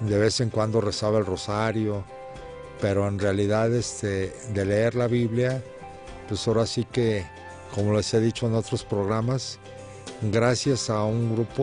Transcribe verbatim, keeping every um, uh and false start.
de vez en cuando rezaba el rosario, pero en realidad este, de leer la Biblia, pues ahora sí que, como les he dicho en otros programas, gracias a un grupo,